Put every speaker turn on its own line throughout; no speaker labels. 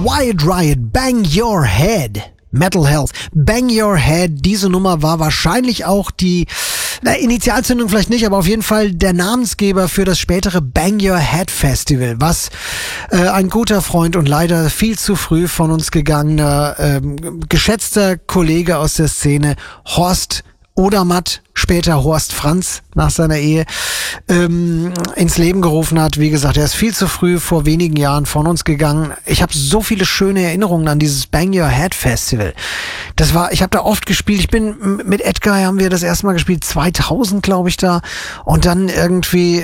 Quiet Riot, Bang Your Head. Metal Health, Bang Your Head. Diese Nummer war wahrscheinlich auch die Initialzündung vielleicht nicht, aber auf jeden Fall der Namensgeber für das spätere Bang Your Head Festival, was ein guter Freund und leider viel zu früh von uns gegangener geschätzter Kollege aus der Szene, Horst Odermatt, später Horst Franz nach seiner Ehe, ins Leben gerufen hat. Wie gesagt, er ist viel zu früh vor wenigen Jahren von uns gegangen. Ich habe so viele schöne Erinnerungen an dieses Bang Your Head Festival. Ich habe da oft gespielt. Ich bin mit Edgar, haben wir das erste Mal gespielt, 2000 glaube ich da. Und dann irgendwie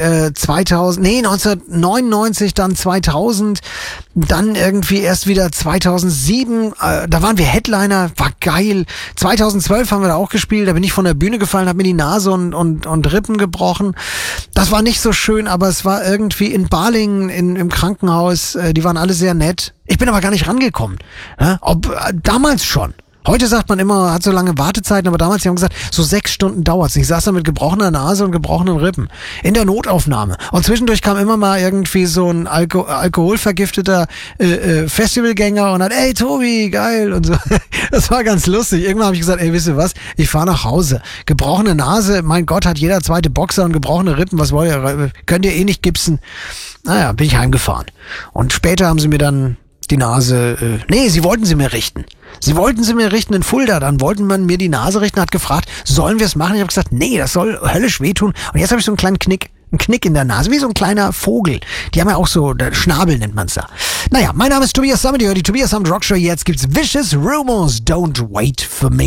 1999, dann 2000, dann irgendwie erst wieder 2007. Da waren wir Headliner, war geil. 2012 haben wir da auch gespielt. Da bin ich von der Bühne gefallen, habe mir die Nase und Rippen gebrochen. Das war nicht so schön, aber es war irgendwie in Balingen im Krankenhaus. Die waren alle sehr nett. Ich bin aber gar nicht rangekommen. Damals schon. Heute sagt man immer, hat so lange Wartezeiten, aber damals, die haben gesagt, so 6 Stunden dauert's. Ich saß da mit gebrochener Nase und gebrochenen Rippen in der Notaufnahme. Und zwischendurch kam immer mal irgendwie so ein alkoholvergifteter Festivalgänger und hat, ey Tobi, geil und so. Das war ganz lustig. Irgendwann habe ich gesagt, ey, wisst ihr was? Ich fahre nach Hause. Gebrochene Nase, mein Gott, hat jeder zweite Boxer und gebrochene Rippen. Was wollt ihr? Könnt ihr eh nicht gipsen. Naja, bin ich heimgefahren. Und später haben sie mir dann die Nase, sie wollten sie mir richten. Sie wollten sie mir richten in Fulda, dann wollten man mir die Nase richten, hat gefragt, sollen wir es machen? Ich habe gesagt, nee, das soll höllisch wehtun. Und jetzt habe ich so einen kleinen Knick in der Nase, wie so ein kleiner Vogel. Die haben ja auch so, Schnabel nennt man's da. Naja, mein Name ist Tobias Sammet, ihr hört die Tobias Sammet Rock Show. Jetzt gibt's Vicious Rumors, Don't Wait for Me.